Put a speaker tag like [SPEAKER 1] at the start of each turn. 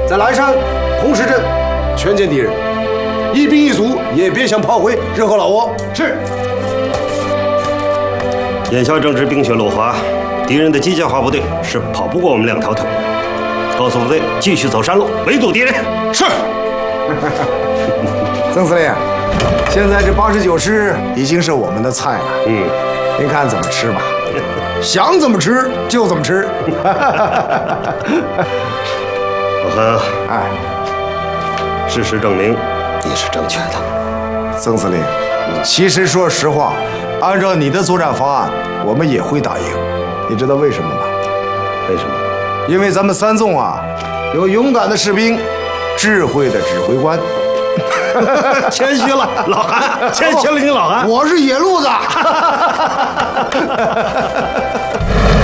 [SPEAKER 1] 在蓝山红石镇全歼敌人，一兵一卒，也别想跑回任何老窝。是。
[SPEAKER 2] 眼下正值冰雪落花，敌人的机械化部队是跑不过我们2条腿。告诉部队继续走山路，围堵敌人。
[SPEAKER 1] 是。
[SPEAKER 3] 曾司令，现在这89师已经是我们的菜了。您看怎么吃吧，想怎么吃就怎么吃。
[SPEAKER 2] 老韩，
[SPEAKER 3] 哎，
[SPEAKER 2] 事实证明你是正确的。
[SPEAKER 3] 曾司令，其实说实话，按照你的作战方案，我们也会打赢。你知道为什么吗？
[SPEAKER 2] 为什么？
[SPEAKER 3] 因为咱们3纵啊，有勇敢的士兵，智慧的指挥官。
[SPEAKER 2] 谦虚了，老韩，谦虚了，你老韩。
[SPEAKER 3] 我是野路子。